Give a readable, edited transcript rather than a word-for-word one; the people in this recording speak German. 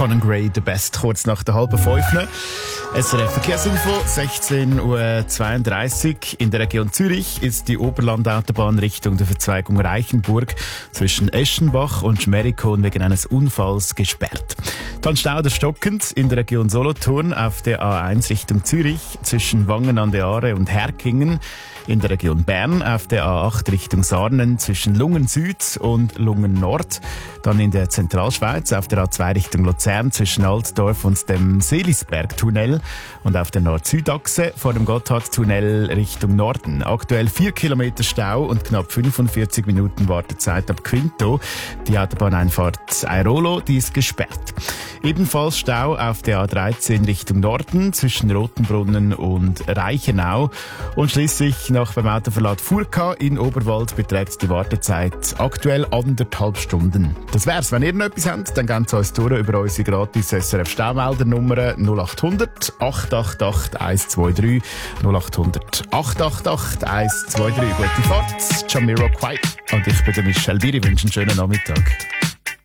Conan Gray, The Best, kurz nach der 4:30. SRF Verkehrsinfo, 16:32 Uhr. In der Region Zürich ist die Oberlandautobahn Richtung der Verzweigung Reichenburg zwischen Eschenbach und Schmerikon wegen eines Unfalls gesperrt. Dann Stau stockend in der Region Solothurn auf der A1 Richtung Zürich zwischen Wangen an der Aare und Herkingen. In der Region Bern auf der A8 Richtung Sarnen zwischen Lungen Süd und Lungen Nord. Dann in der Zentralschweiz auf der A2 Richtung Luzern zwischen Altdorf und dem Seelisberg-Tunnel. Und auf der Nord-Süd-Achse vor dem Gotthard-Tunnel Richtung Norden. Aktuell 4 Kilometer Stau und knapp 45 Minuten Wartezeit ab Quinto. Die Autobahneinfahrt Airolo, die ist gesperrt. Ebenfalls Stau auf der A13 Richtung Norden zwischen Rotenbrunnen und Reichenau. Und schließlich noch beim Autoverlad Furka in Oberwald beträgt die Wartezeit aktuell 1,5 Stunden. Das wär's. Wenn ihr noch etwas habt, dann gebt es uns durch über unsere gratis SRF Staumelder-Nummer 0800 888 123 0800 888 123. Gute Fahrt, Jamiroquai. Und ich bin der Michel Biri, wünsche einen schönen Nachmittag.